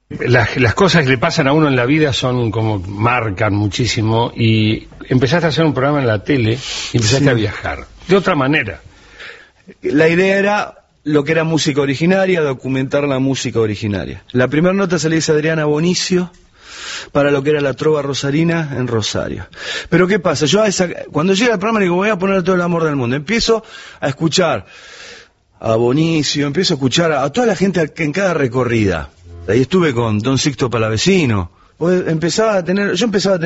Las cosas que le pasan a uno en la vida son como marcan muchísimo, y empezaste a hacer un programa en la tele y empezaste a viajar de otra manera. La idea era lo que era música originaria, documentar la música originaria. La primera nota se le dice a Adriana Bonicio para lo que era la trova rosarina en Rosario. Pero ¿qué pasa? Yo cuando llega el programa digo, voy a poner todo el amor del mundo. Empiezo a escuchar a Bonicio, empiezo a escuchar a toda la gente en cada recorrida. Ahí estuve con Don Sixto Palavecino. Yo empezaba a tener